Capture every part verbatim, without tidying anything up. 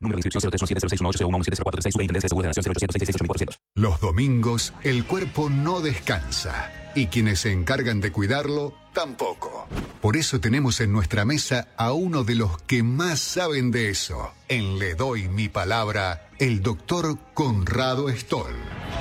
Número de inscripción cero tres uno siete cero seis uno ocho cero uno siete cero cuatro seis. Superintendencia de Seguros de la Nación cero ochocientos seiscientos seis ocho mil cuatrocientos. Los domingos, el cuerpo no descansa y quienes se encargan de cuidarlo, tampoco. Por eso tenemos en nuestra mesa a uno de los que más saben de eso. En Le Doy Mi Palabra, el doctor Conrado Stoll.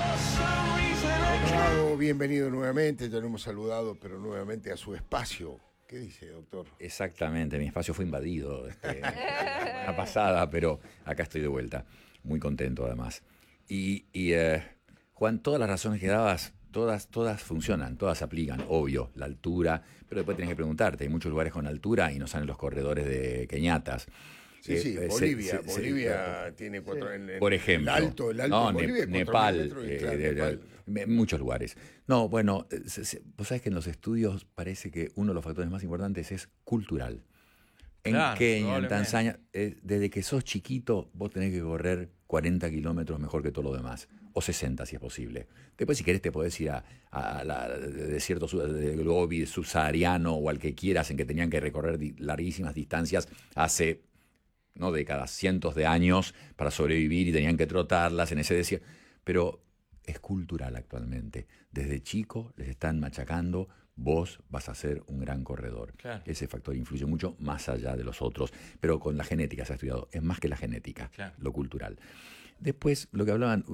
Conrado, bienvenido nuevamente. Ya lo hemos saludado, pero nuevamente a su espacio. ¿Qué dice, doctor? Exactamente, mi espacio fue invadido este, la semana pasada, pero acá estoy de vuelta. Muy contento, además. Y, y eh, Juan, todas las razones que dabas, todas, todas funcionan, todas se aplican, obvio, la altura, pero después tenés que preguntarte, hay muchos lugares con altura y no salen los corredores de Queñatas. Sí, sí, eh, Bolivia, se, se, Bolivia se, tiene cuatro... sí. En, en, Por ejemplo. El alto, el alto no, de Bolivia, ne Nepal, metros, eh, claro, de, Nepal. De, muchos lugares. No, bueno, se, se, vos sabés que en los estudios parece que uno de los factores más importantes es cultural. En claro, Kenia, en Tanzania, eh, desde que sos chiquito, vos tenés que correr cuarenta kilómetros mejor que todo lo demás, o sesenta si es posible. Después, si querés, te podés ir a, a la desierto del Gobi subsahariano o al que quieras, en que tenían que recorrer larguísimas distancias hace, no décadas, cientos de años para sobrevivir y tenían que trotarlas en ese desierto. Pero es cultural actualmente. Desde chico les están machacando. Vos vas a ser un gran corredor. Claro. Ese factor influye mucho más allá de los otros. Pero con la genética se ha estudiado. Es más que la genética, claro, lo cultural. Después, lo que hablaban...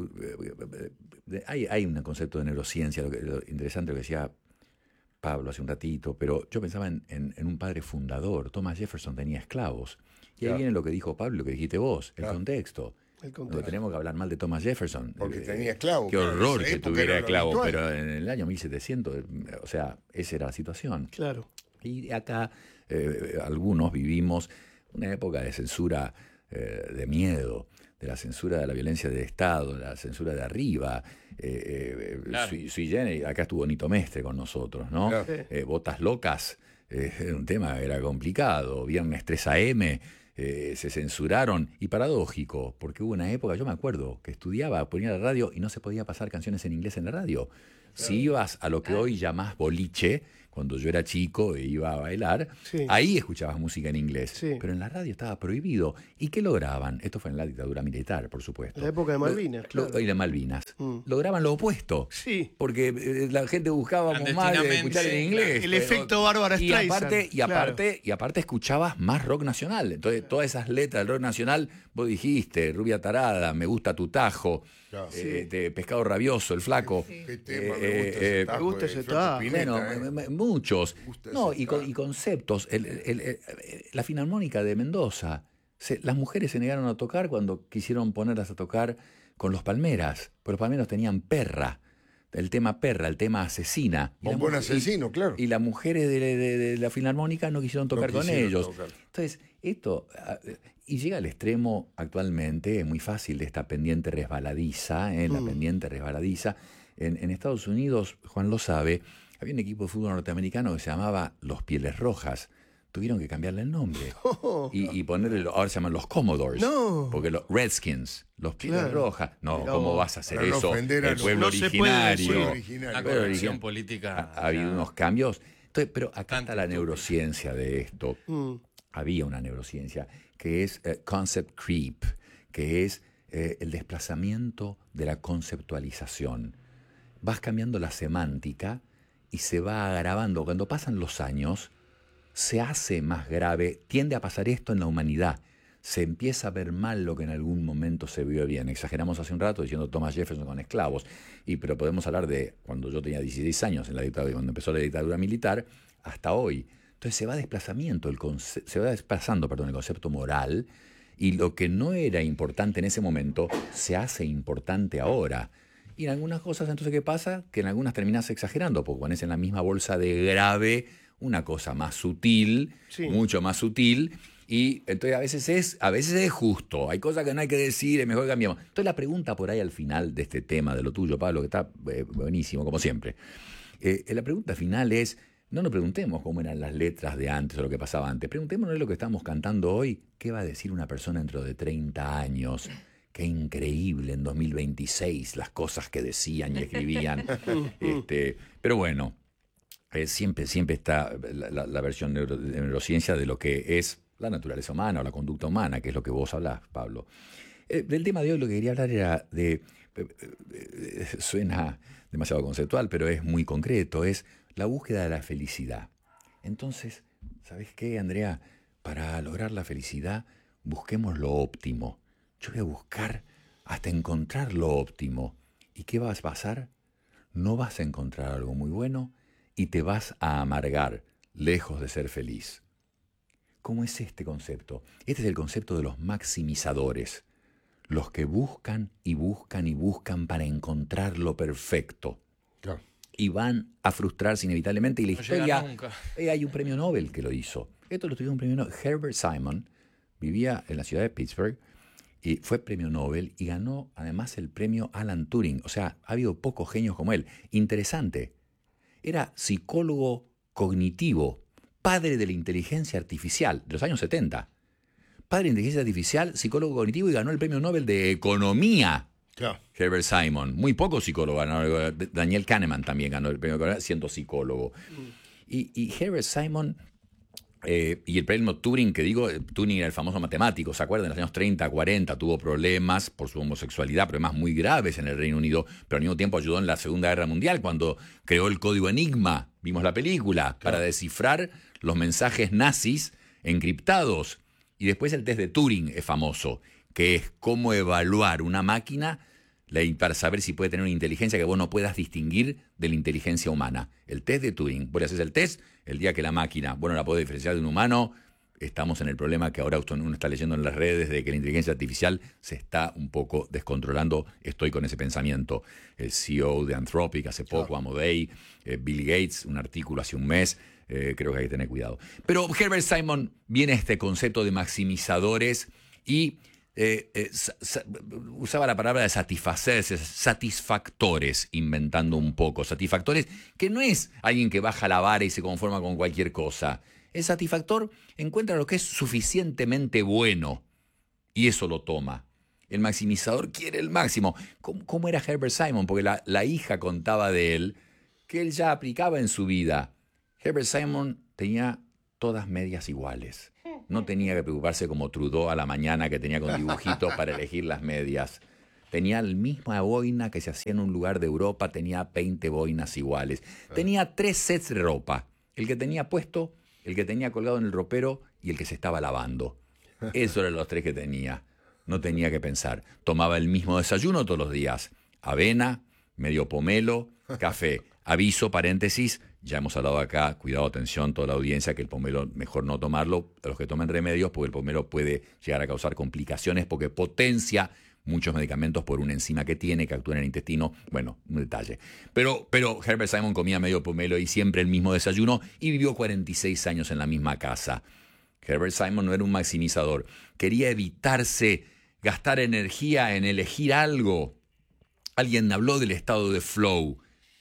Hay, hay un concepto de neurociencia, lo, que, lo interesante lo que decía Pablo hace un ratito, pero yo pensaba en, en, en un padre fundador. Thomas Jefferson tenía esclavos. Y claro, ahí viene lo que dijo Pablo y lo que dijiste vos, el claro, contexto. El no tenemos que hablar mal de Thomas Jefferson. Porque eh, tenía esclavos. Qué horror que tuviera esclavos, pero en el año mil setecientos, o sea, esa era la situación. Claro. Y acá eh, algunos vivimos una época de censura eh, de miedo, de la censura de la violencia de Estado, de la censura de arriba. Eh, eh, claro. sui, sui generis, acá estuvo Nito Mestre con nosotros, ¿no? Claro. Eh, Botas Locas, eh, era un tema, era complicado. Viernes tres a eme. Eh, se censuraron, y paradójico, porque hubo una época, yo me acuerdo, que estudiaba, ponía la radio y no se podía pasar canciones en inglés en la radio. Claro. Si ibas a lo que hoy llamás boliche, cuando yo era chico e iba a bailar, sí, ahí escuchabas música en inglés, sí, pero en la radio estaba prohibido. ¿Y qué lograban? Esto fue en la dictadura militar, por supuesto. En la época de Malvinas, lo, claro. Lo, y de Malvinas. Mm. Lograban lo opuesto. Sí. Porque eh, la gente buscaba más de escuchar en inglés. El pero, efecto Bárbara Streisand. Y aparte, y, aparte, claro, y aparte escuchabas más rock nacional. Entonces, todas esas letras del rock nacional, vos dijiste, Rubia Tarada, Me Gusta Tu Tajo, claro, eh, sí, de Pescado Rabioso, El Flaco. Sí, ¿qué tema? Eh, me gusta ese tajo. Me gusta ese tajo. Bueno, eh. muchos. No, y, con, y conceptos. El, el, el, el, la Filarmónica de Mendoza. Se, las mujeres se negaron a tocar cuando quisieron ponerlas a tocar con los Palmeras. Porque los Palmeras tenían perra. El tema perra, el tema asesina. Un buen asesino, y, claro. Y las mujeres de, de, de la Filarmónica no quisieron tocar no quisieron con ellos. Tocar. Entonces, esto... Y llega al extremo actualmente, es muy fácil, de esta pendiente resbaladiza, ¿eh? la mm. pendiente resbaladiza. En, en Estados Unidos, Juan lo sabe, había un equipo de fútbol norteamericano que se llamaba Los Pieles Rojas. Tuvieron que cambiarle el nombre. Oh, y, y ponerle, ahora se llaman los Commodores. No. Porque los Redskins, los Pieles claro. Rojas. No, no, ¿cómo vas a hacer no eso? El pueblo no originario. originario. La corrección política. Ha, ha habido unos cambios. Entonces, pero acá está la neurociencia de esto. Mm. Había una neurociencia que es eh, concept creep, que es eh, el desplazamiento de la conceptualización. Vas cambiando la semántica y se va agravando. Cuando pasan los años, se hace más grave, tiende a pasar esto en la humanidad. Se empieza a ver mal lo que en algún momento se vio bien. Exageramos hace un rato diciendo Thomas Jefferson con esclavos, y, pero podemos hablar de cuando yo tenía dieciséis años, en la dictadura, cuando empezó la dictadura militar, hasta hoy. Entonces se va desplazamiento, el conce- se va desplazando perdón, el concepto moral, y lo que no era importante en ese momento se hace importante ahora. Y en algunas cosas, entonces, ¿qué pasa? Que en algunas terminas exagerando, porque pones en la misma bolsa de grave una cosa más sutil, sí, mucho más sutil, y entonces a veces es a veces es justo, hay cosas que no hay que decir, es mejor que cambiamos. Entonces la pregunta por ahí al final de este tema, de lo tuyo, Pablo, que está eh, buenísimo, como siempre, eh, la pregunta final es, no nos preguntemos cómo eran las letras de antes o lo que pasaba antes, preguntémonos lo que estamos cantando hoy, qué va a decir una persona dentro de treinta años. Qué increíble en dos mil veintiséis las cosas que decían y escribían. este, pero bueno, eh, siempre, siempre está la, la, la versión de, neuro, de neurociencia de lo que es la naturaleza humana o la conducta humana, que es lo que vos hablás, Pablo. Eh, del tema de hoy lo que quería hablar era de, eh, eh, suena demasiado conceptual, pero es muy concreto, es la búsqueda de la felicidad. Entonces, ¿sabes qué, Andrea? Para lograr la felicidad, busquemos lo óptimo. Yo voy a buscar hasta encontrar lo óptimo. ¿Y qué va a pasar? No vas a encontrar algo muy bueno y te vas a amargar, lejos de ser feliz. ¿Cómo es este concepto? Este es el concepto de los maximizadores. Los que buscan y buscan y buscan para encontrar lo perfecto. Claro. Y van a frustrarse inevitablemente. Y la No historia... llega nunca. Eh, hay un premio Nobel que lo hizo. Esto lo tuvo un premio Nobel. Herbert Simon vivía en la ciudad de Pittsburgh y fue premio Nobel y ganó además el premio Alan Turing. O sea, ha habido pocos genios como él. Interesante. Era psicólogo cognitivo, padre de la inteligencia artificial de los años setenta. Padre de inteligencia artificial, psicólogo cognitivo y ganó el premio Nobel de Economía. Claro. Herbert Simon. Muy pocos psicólogos ganaron. Daniel Kahneman también ganó el premio siendo psicólogo. Y, y Herbert Simon eh, y el premio Turing, que digo, Turing era el famoso matemático, ¿se acuerdan? En los años treinta, cuarenta tuvo problemas por su homosexualidad, problemas muy graves en el Reino Unido, pero al mismo tiempo ayudó en la Segunda Guerra Mundial cuando creó el código Enigma, vimos la película, claro, para descifrar los mensajes nazis encriptados. Y después el test de Turing es famoso, que es cómo evaluar una máquina para saber si puede tener una inteligencia que vos no puedas distinguir de la inteligencia humana. El test de Turing. Vos le haces el test, el día que la máquina, bueno, la podés diferenciar de un humano, estamos en el problema que ahora uno está leyendo en las redes de que la inteligencia artificial se está un poco descontrolando. Estoy con ese pensamiento. El C E O de Anthropic hace poco, Amodei, eh, Bill Gates, un artículo hace un mes. Eh, creo que hay que tener cuidado. Pero Herbert Simon viene a este concepto de maximizadores y eh, eh, sa- sa- usaba la palabra de satisfacerse, satisfactores, inventando un poco. Satisfactores, que no es alguien que baja la vara y se conforma con cualquier cosa. El satisfactor encuentra lo que es suficientemente bueno y eso lo toma. El maximizador quiere el máximo. ¿Cómo, cómo era Herbert Simon? Porque la, la hija contaba de él que él ya aplicaba en su vida. Herbert Simon tenía todas medias iguales. No tenía que preocuparse como Trudeau a la mañana que tenía con dibujitos para elegir las medias. Tenía la misma boina que se hacía en un lugar de Europa, tenía veinte boinas iguales. Tenía tres sets de ropa. El que tenía puesto, el que tenía colgado en el ropero y el que se estaba lavando. Esos eran los tres que tenía. No tenía que pensar. Tomaba el mismo desayuno todos los días. Avena, medio pomelo, café. Aviso, paréntesis, ya hemos hablado acá, cuidado, atención, toda la audiencia, que el pomelo mejor no tomarlo, a los que tomen remedios, porque el pomelo puede llegar a causar complicaciones porque potencia muchos medicamentos por una enzima que tiene, que actúa en el intestino. Bueno, un detalle. Pero, pero Herbert Simon comía medio pomelo y siempre el mismo desayuno y vivió cuarenta y seis años en la misma casa. Herbert Simon no era un maximizador. Quería evitarse gastar energía en elegir algo. Alguien habló del estado de flow.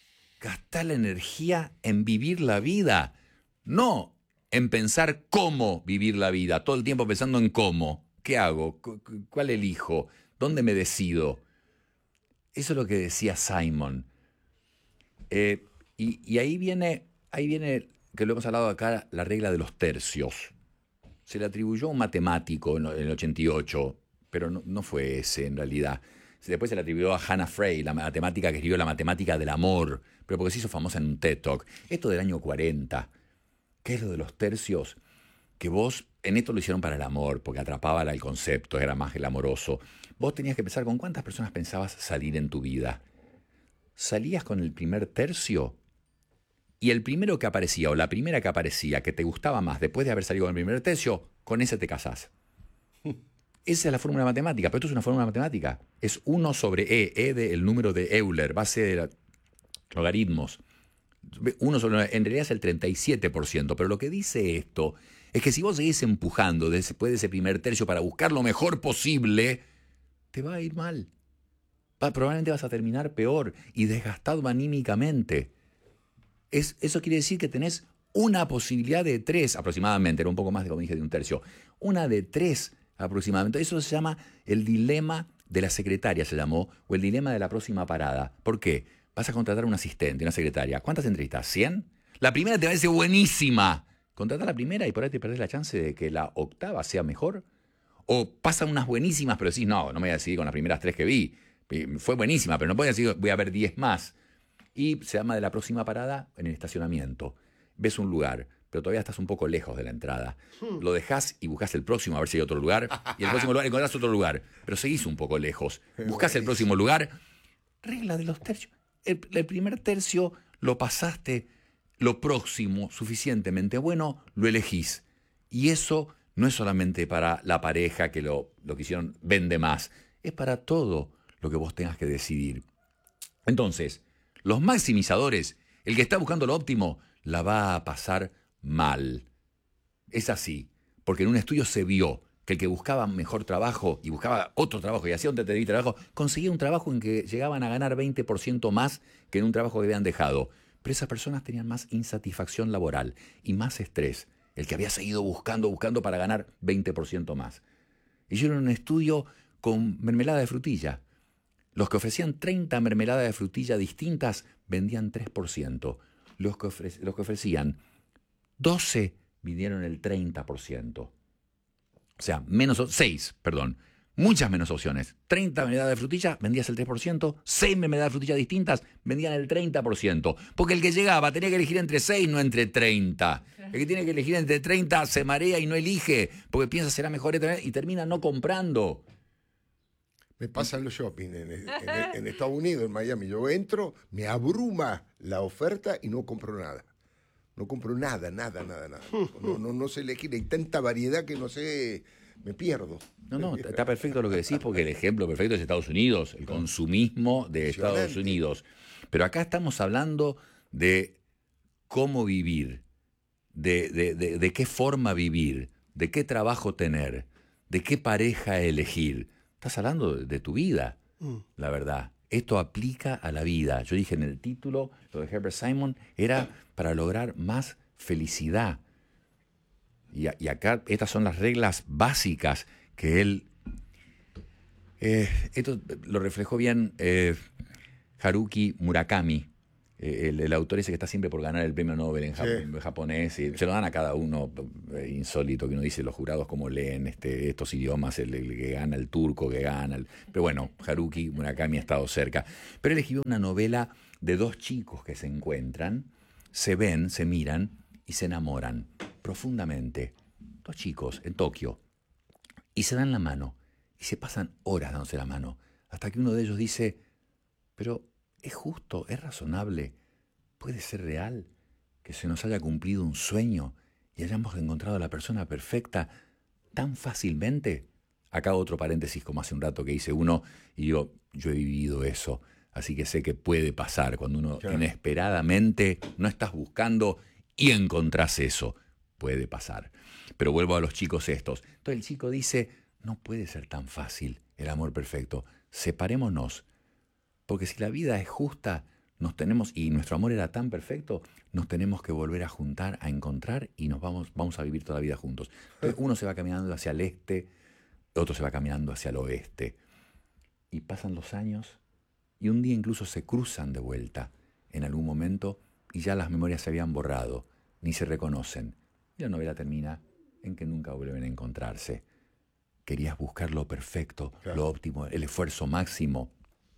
Gastar la energía en vivir la vida, no en pensar cómo vivir la vida, todo el tiempo pensando en cómo, qué hago, cuál elijo, dónde me decido. Eso es lo que decía Simon. Eh, y, y ahí viene, ahí viene, que lo hemos hablado acá, la regla de los tercios. Se le atribuyó a un matemático en el ochenta y ocho, pero no, no fue ese en realidad. Después se le atribuyó a Hannah Frey, la matemática que escribió La matemática del amor, pero porque se hizo famosa en un TED Talk. Esto del año cuarenta. ¿Qué es lo de los tercios? Que vos, en esto lo hicieron para el amor, porque atrapaba el concepto, era más el amoroso. Vos tenías que pensar con cuántas personas pensabas salir en tu vida. Salías con el primer tercio y el primero que aparecía o la primera que aparecía que te gustaba más después de haber salido con el primer tercio, con ese te casás. Esa es la fórmula matemática, pero esto es una fórmula matemática. Es uno sobre E, E de el número de Euler, base de la, logaritmos. Uno sobre, en realidad es el treinta y siete por ciento, pero lo que dice esto es que si vos seguís empujando después de ese primer tercio para buscar lo mejor posible, te va a ir mal. Va, probablemente vas a terminar peor y desgastado anímicamente. Es, eso quiere decir que tenés una posibilidad de tres, aproximadamente, era un poco más de, como dije, de un tercio, una de tres aproximadamente. Eso se llama el dilema de la secretaria, se llamó, o el dilema de la próxima parada. ¿Por qué? Vas a contratar a un asistente, una secretaria. ¿Cuántas entrevistas? ¿cien? La primera te parece buenísima, contratá la primera y por ahí te perdés la chance de que la octava sea mejor. O pasan unas buenísimas, pero decís, no, no me voy a decidir con las primeras tres que vi. Fue buenísima, pero no voy a decir, voy a ver diez más. Y se llama de la próxima parada en el estacionamiento. Ves un lugar, pero todavía estás un poco lejos de la entrada. Lo dejás y buscás el próximo a ver si hay otro lugar. Y el próximo lugar encontrás otro lugar, pero seguís un poco lejos. Buscás el próximo lugar. Regla de los tercios. El, el primer tercio lo pasaste, lo próximo suficientemente bueno, lo elegís. Y eso no es solamente para la pareja que lo, lo que hicieron vende más, es para todo lo que vos tengas que decidir. Entonces, los maximizadores, el que está buscando lo óptimo, la va a pasar mal. Es así, porque en un estudio se vio que el que buscaba mejor trabajo y buscaba otro trabajo y hacía un T T D trabajo, conseguía un trabajo en que llegaban a ganar veinte por ciento más que en un trabajo que habían dejado. Pero esas personas tenían más insatisfacción laboral y más estrés. El que había seguido buscando, buscando para ganar veinte por ciento más. Hicieron un estudio con mermelada de frutilla. Los que ofrecían treinta mermeladas de frutilla distintas vendían tres por ciento. Los que, ofre- los que ofrecían doce vinieron el treinta por ciento. O sea, menos seis, perdón. Muchas menos opciones. treinta mermeladas de frutilla, vendías el tres por ciento. seis mermeladas de frutilla distintas, vendían el treinta por ciento. Porque el que llegaba tenía que elegir entre seis, no entre treinta. El que tiene que elegir entre treinta se marea y no elige, porque piensa será mejor este y termina no comprando. Me pasa en los shopping en, en, en Estados Unidos, en Miami. Yo entro, me abruma la oferta y no compro nada. No compro nada, nada, nada, nada. No, no, no sé elegir. Hay tanta variedad que no sé, me pierdo. No, no, está perfecto lo que decís, porque el ejemplo perfecto es Estados Unidos, el consumismo de Estados Unidos. Pero acá estamos hablando de cómo vivir, de, de, de, de qué forma vivir, de qué trabajo tener, de qué pareja elegir. Estás hablando de, de tu vida, mm. la verdad. Esto aplica a la vida. Yo dije en el título, lo de Herbert Simon, era para lograr más felicidad. Y, y acá estas son las reglas básicas que él... Eh, esto lo reflejó bien eh, Haruki Murakami, eh, el, el autor ese que está siempre por ganar el premio Nobel en, Jap- sí. en japonés. Y se lo dan a cada uno, eh, insólito, que uno dice los jurados cómo leen este, estos idiomas, el, el que gana el turco, que gana... El, pero bueno, Haruki Murakami ha estado cerca. Pero él escribió una novela de dos chicos que se encuentran, se ven, se miran y se enamoran profundamente. Dos chicos en Tokio. Y se dan la mano. Y se pasan horas dándose la mano. Hasta que uno de ellos dice, pero ¿es justo? ¿Es razonable? ¿Puede ser real que se nos haya cumplido un sueño y hayamos encontrado a la persona perfecta tan fácilmente? Acá otro paréntesis, como hace un rato que hice uno, y yo, yo he vivido eso. Así que sé que puede pasar cuando uno claro. inesperadamente no estás buscando y encontrás eso. Puede pasar. Pero vuelvo a los chicos estos. Entonces el chico dice, no puede ser tan fácil el amor perfecto. Separémonos. Porque si la vida es justa, nos tenemos, y nuestro amor era tan perfecto, nos tenemos que volver a juntar, a encontrar y nos vamos, vamos a vivir toda la vida juntos. Entonces uno se va caminando hacia el este, otro se va caminando hacia el oeste. Y pasan los años y un día incluso se cruzan de vuelta en algún momento y ya las memorias se habían borrado, ni se reconocen. Y la novela termina en que nunca vuelven a encontrarse. Querías buscar lo perfecto, claro. lo óptimo, el esfuerzo máximo.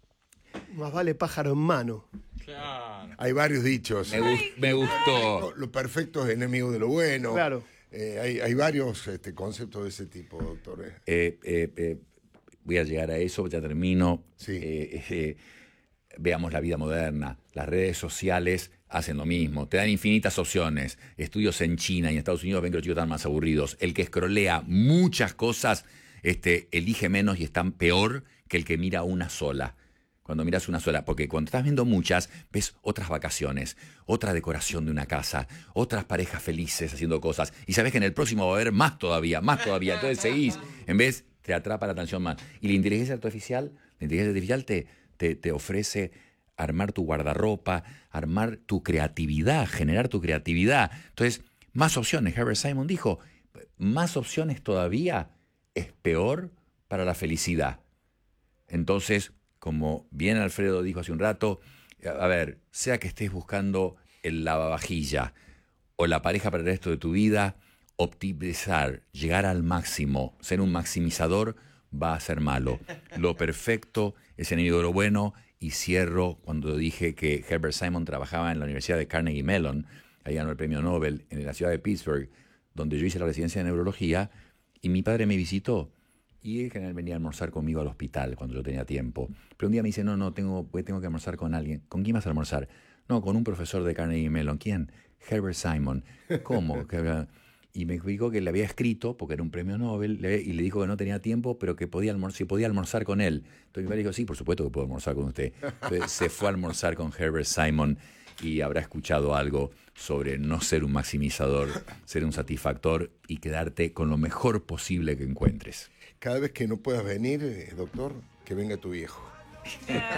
Más vale pájaro en mano. Claro. Hay varios dichos. Me, gust, me gustó. Lo, lo perfecto es enemigo de lo bueno. Claro. Eh, hay, hay varios este, conceptos de ese tipo, doctor. Eh, eh, eh, voy a llegar a eso, ya termino. Sí. Eh, eh, veamos la vida moderna. Las redes sociales hacen lo mismo. Te dan infinitas opciones. Estudios en China y en Estados Unidos ven que los chicos están más aburridos. El que escrolea muchas cosas este, elige menos y está peor que el que mira una sola. Cuando miras una sola, porque cuando estás viendo muchas, ves otras vacaciones, otra decoración de una casa, otras parejas felices haciendo cosas, y sabes que en el próximo va a haber más todavía, más todavía, entonces seguís, en vez te atrapa la atención más. Y la inteligencia artificial, la inteligencia artificial te, te, te ofrece armar tu guardarropa, armar tu creatividad, generar tu creatividad. Entonces, más opciones. Herbert Simon dijo, más opciones todavía es peor para la felicidad. Entonces, como bien Alfredo dijo hace un rato, a ver, sea que estés buscando el lavavajilla o la pareja para el resto de tu vida, optimizar, llegar al máximo, ser un maximizador va a ser malo. Lo perfecto es enemigo de lo bueno. Y cierro cuando dije que Herbert Simon trabajaba en la Universidad de Carnegie Mellon, ahí ganó el premio Nobel, en la ciudad de Pittsburgh, donde yo hice la residencia de neurología, y mi padre me visitó. Y en general venía a almorzar conmigo al hospital cuando yo tenía tiempo. Pero un día me dice, no, no, tengo, tengo que almorzar con alguien. ¿Con quién vas a almorzar? No, con un profesor de Carnegie Mellon. ¿Quién? Herbert Simon. ¿Cómo? Y me explicó que le había escrito, porque era un premio Nobel, y le dijo que no tenía tiempo, pero que podía almorzar, si podía almorzar con él. Entonces mi padre dijo, sí, por supuesto que puedo almorzar con usted. Entonces se fue a almorzar con Herbert Simon y habrá escuchado algo sobre no ser un maximizador, ser un satisfactor y quedarte con lo mejor posible que encuentres. Cada vez que no puedas venir, eh, doctor, que venga tu viejo.